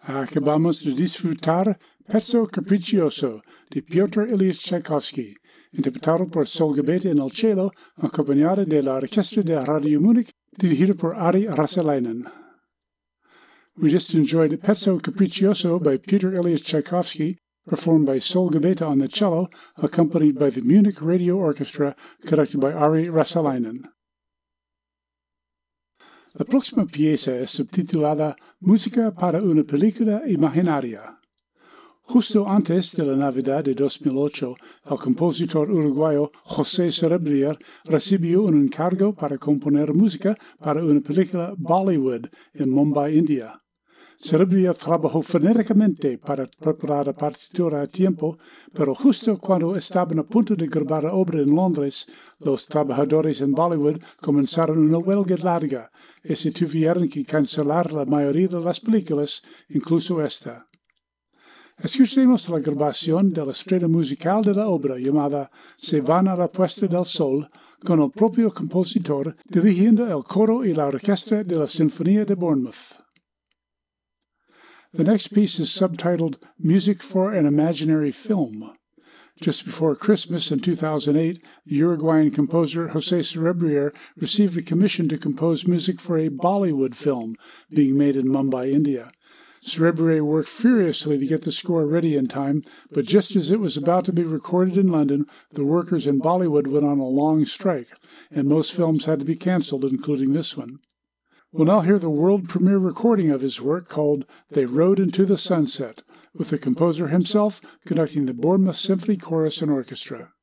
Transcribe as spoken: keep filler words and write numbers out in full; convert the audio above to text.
Acabamos de disfrutar Pezzo Capriccioso de Piotr Ilyich Tchaikovsky, interpretado por Sol Gabete en el cello, acompañada de la Orquesta de Radio Múnich, dirigido por Ari Rasalainen. We just enjoyed Pezzo Capriccioso by Piotr Ilyich Tchaikovsky, performed by Sol Gabete on the cello, accompanied by the Munich Radio Orchestra, conducted by Ari Rasalainen. La próxima pieza es subtitulada Música para una película imaginaria. Justo antes de la Navidad de dos mil ocho, el compositor uruguayo José Cerebrier recibió un encargo para componer música para una película Bollywood en Mumbai, India. Cerebrier trabajó frenéticamente para preparar la partitura a tiempo, pero justo cuando estaban a punto de grabar la obra en Londres, los trabajadores en Bollywood comenzaron una huelga larga y se tuvieron que cancelar la mayoría de las películas, incluso esta. Escuchemos la grabación de la estrella musical de la obra llamada Se van a la puesta del sol, con el propio compositor dirigiendo el coro y la orquesta de la Sinfonía de Bournemouth. The next piece is subtitled Music for an Imaginary Film. Just before Christmas in two thousand eight, the Uruguayan composer José Cerebrier received a commission to compose music for a Bollywood film being made in Mumbai, India. Cerebrier worked furiously to get the score ready in time, but just as it was about to be recorded in London, the workers in Bollywood went on a long strike, and most films had to be cancelled, including this one. We'll now hear the world premiere recording of his work called They Rode into the Sunset, with the composer himself conducting the Bournemouth Symphony Chorus and Orchestra.